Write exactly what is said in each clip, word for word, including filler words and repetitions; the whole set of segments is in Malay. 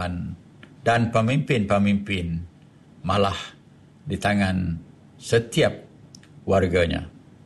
depan dan pemimpin-pemimpin, malah di tangan setiap warganya.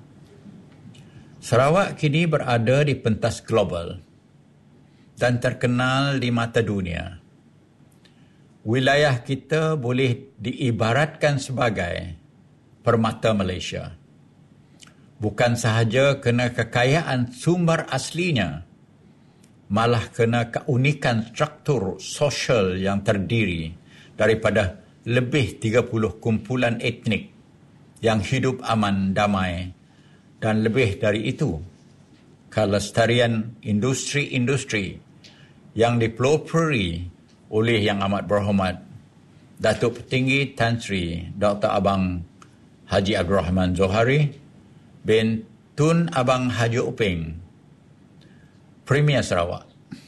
Sarawak kini berada di pentas global dan terkenal di mata dunia. Wilayah kita boleh diibaratkan sebagai permata Malaysia. Bukan sahaja kerana kekayaan sumber aslinya, malah kerana keunikan struktur sosial yang terdiri daripada lebih tiga puluh kumpulan etnik yang hidup aman damai, dan lebih dari itu, kelestarian industri-industri yang dipelopori oleh Yang Amat Berhormat Datuk Petinggi Tan Sri Doktor Abang Haji Abdul Rahman Zohari bin Tun Abang Haji Upeng, Premier Sarawak.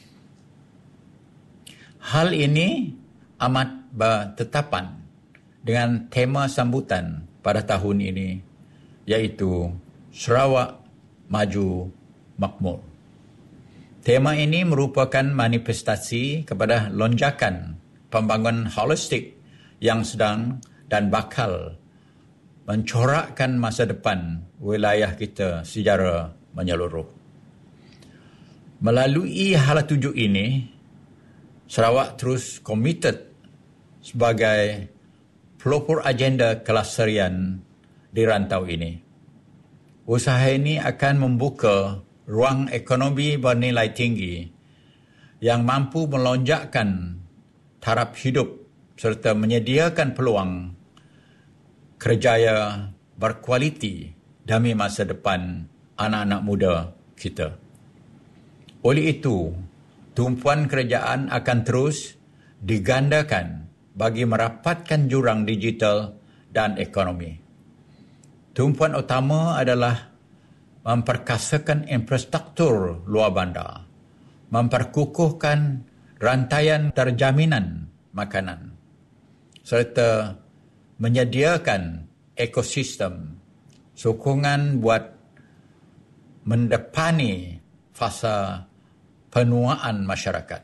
Hal ini amat bertetapan dengan tema sambutan pada tahun ini, iaitu Sarawak Maju Makmur. Tema ini merupakan manifestasi kepada lonjakan pembangunan holistik yang sedang dan bakal mencorakkan masa depan wilayah kita secara menyeluruh. Melalui hala tuju ini, Sarawak terus komited sebagai pelopor agenda kelestarian di rantau ini. Usaha ini akan membuka ruang ekonomi bernilai tinggi yang mampu melonjakkan taraf hidup serta menyediakan peluang kerjaya berkualiti demi masa depan anak-anak muda kita. Oleh itu, tumpuan kerajaan akan terus digandakan bagi merapatkan jurang digital dan ekonomi. Tumpuan utama adalah memperkasakan infrastruktur luar bandar, memperkukuhkan rantaian terjaminan makanan, serta menyediakan ekosistem sokongan buat mendepani fasa penuaan masyarakat.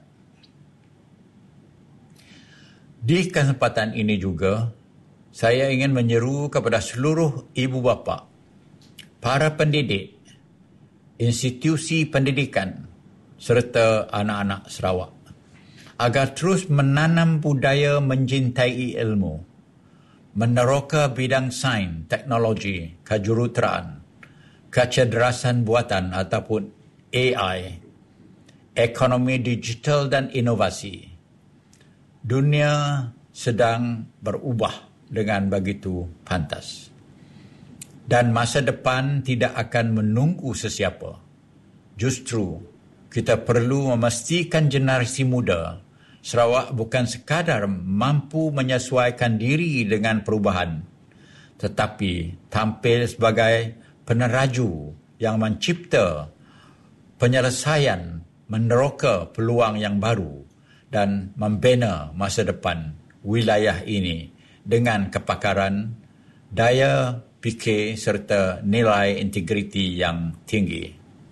Di kesempatan ini juga, saya ingin menyeru kepada seluruh ibu bapa, para pendidik, institusi pendidikan serta anak-anak Sarawak agar terus menanam budaya mencintai ilmu, meneroka bidang sains, teknologi, kejuruteraan, kecerdasan buatan ataupun A I, ekonomi digital dan inovasi. Dunia sedang berubah dengan begitu pantas. Dan masa depan tidak akan menunggu sesiapa. Justru, kita perlu memastikan generasi muda Sarawak bukan sekadar mampu menyesuaikan diri dengan perubahan, tetapi tampil sebagai peneraju yang mencipta penyelesaian, meneroka peluang yang baru dan membina masa depan wilayah ini dengan kepakaran, daya fikir serta nilai integriti yang tinggi.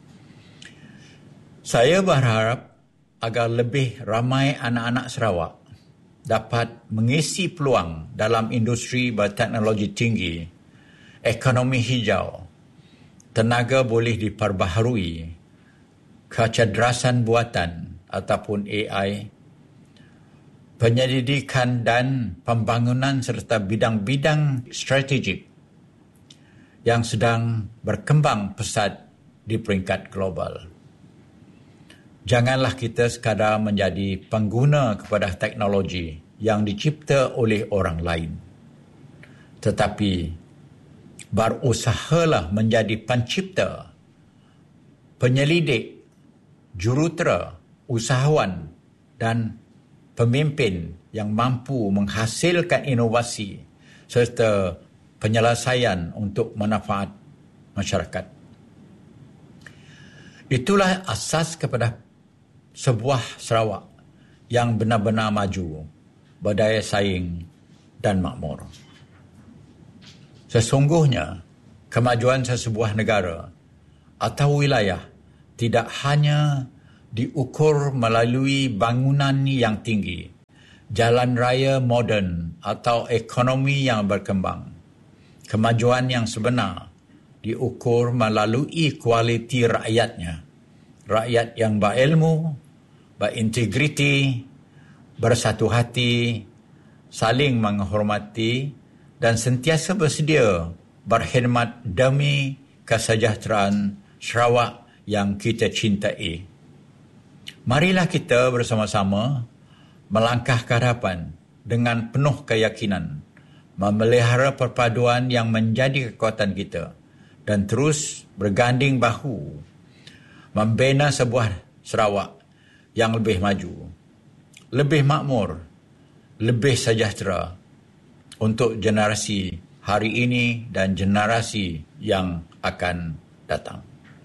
Saya berharap agar lebih ramai anak-anak Sarawak dapat mengisi peluang dalam industri berteknologi tinggi, ekonomi hijau, tenaga boleh diperbaharui, kecerdasan buatan ataupun A I, penyelidikan dan pembangunan serta bidang-bidang strategik yang sedang berkembang pesat di peringkat global. Janganlah kita sekadar menjadi pengguna kepada teknologi yang dicipta oleh orang lain, tetapi berusahalah menjadi pencipta, penyelidik, jurutera, usahawan dan pemimpin yang mampu menghasilkan inovasi serta penyelesaian untuk manfaat masyarakat. Itulah asas kepada sebuah Sarawak yang benar-benar maju, berdaya saing dan makmur. Sesungguhnya, kemajuan sesebuah negara atau wilayah tidak hanya diukur melalui bangunan yang tinggi, jalan raya moden atau ekonomi yang berkembang. Kemajuan yang sebenar diukur melalui kualiti rakyatnya. Rakyat yang berilmu, berintegriti, bersatu hati, saling menghormati dan sentiasa bersedia berkhidmat demi kesejahteraan Sarawak yang kita cintai. Marilah kita bersama-sama melangkah ke hadapan dengan penuh keyakinan, memelihara perpaduan yang menjadi kekuatan kita dan terus berganding bahu membina sebuah Sarawak yang lebih maju, lebih makmur, lebih sejahtera untuk generasi hari ini dan generasi yang akan datang.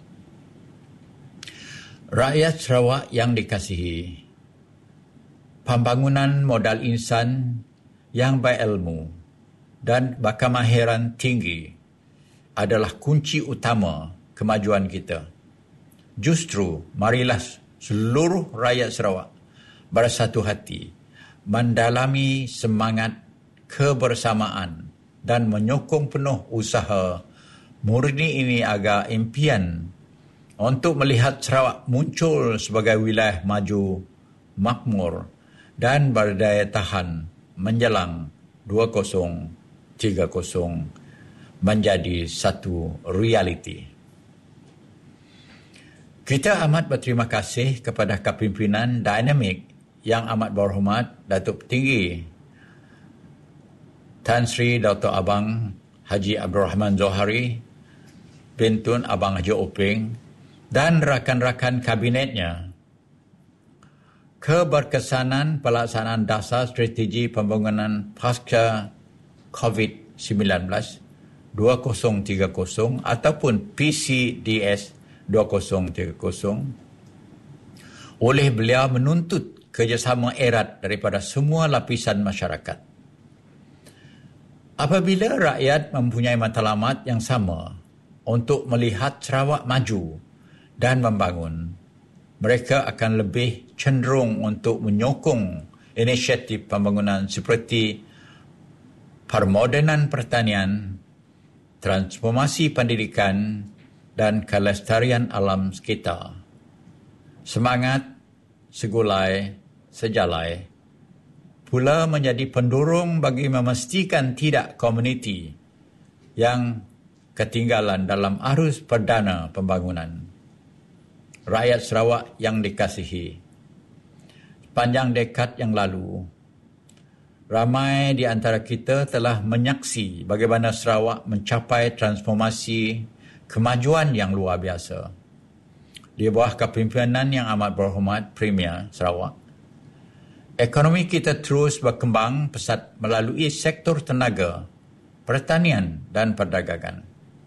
Rakyat Sarawak yang dikasihi, pembangunan modal insan yang berilmu dan berkemahiran tinggi adalah kunci utama kemajuan kita. Justru, marilah seluruh rakyat Sarawak bersatu hati, mendalami semangat kebersamaan dan menyokong penuh usaha murni ini agar impian untuk melihat Sarawak muncul sebagai wilayah maju, makmur dan berdaya tahan menjelang dua ribu tiga puluh menjadi satu realiti. Kita amat berterima kasih kepada kepimpinan dinamik yang amat berhormat Datuk Petinggi Tan Sri Doktor Abang Haji Abdul Rahman Zohari, Bintun Abang Haji Openg dan rakan-rakan kabinetnya. Keberkesanan pelaksanaan dasar strategi pembangunan pasca covid sembilan belas dua ribu tiga puluh ataupun P C D S dua ribu tiga puluh oleh beliau menuntut kerjasama erat daripada semua lapisan masyarakat. Apabila rakyat mempunyai matlamat yang sama untuk melihat Sarawak maju dan membangun, mereka akan lebih cenderung untuk menyokong inisiatif pembangunan seperti permodenan pertanian, transformasi pendidikan dan kelestarian alam sekitar. Semangat segulai sejalai pula menjadi pendorong bagi memastikan tidak komuniti yang ketinggalan dalam arus perdana pembangunan. Rakyat Sarawak yang dikasihi, sepanjang dekad yang lalu, ramai di antara kita telah menyaksi bagaimana Sarawak mencapai transformasi kemajuan yang luar biasa. Di bawah kepimpinan yang amat berhormat Premier Sarawak, ekonomi kita terus berkembang pesat melalui sektor tenaga, pertanian dan perdagangan.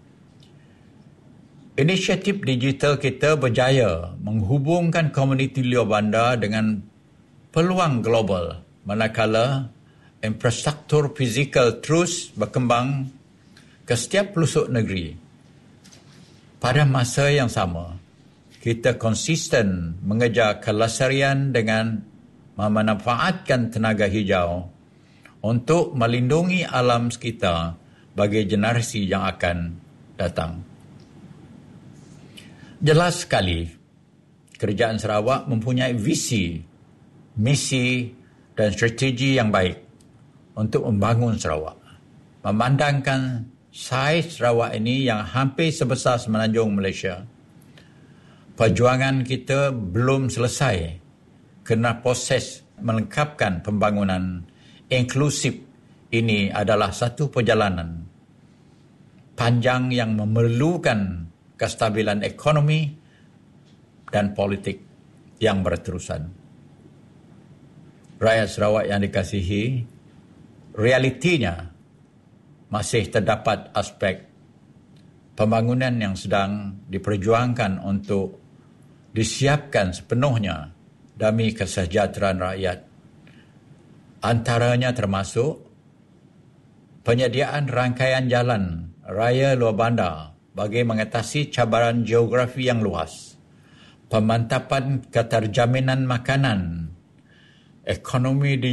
Inisiatif digital kita berjaya menghubungkan komuniti luar bandar dengan peluang global, manakala infrastruktur fizikal terus berkembang ke setiap pelosok negeri. Pada masa yang sama, kita konsisten mengejar kelestarian dengan memanfaatkan tenaga hijau untuk melindungi alam sekitar bagi generasi yang akan datang. Jelas sekali, kerajaan Sarawak mempunyai visi, misi dan strategi yang baik untuk membangun Sarawak. Memandangkan saiz Sarawak ini yang hampir sebesar semenanjung Malaysia, perjuangan kita belum selesai kerana proses melengkapkan pembangunan inklusif ini adalah satu perjalanan panjang yang memerlukan kestabilan ekonomi dan politik yang berterusan. Rakyat Sarawak yang dikasihi, realitinya masih terdapat aspek pembangunan yang sedang diperjuangkan untuk disiapkan sepenuhnya demi kesejahteraan rakyat. Antaranya termasuk penyediaan rangkaian jalan raya luar bandar bagi mengatasi cabaran geografi yang luas, pemantapan keterjaminan makanan, ekonomi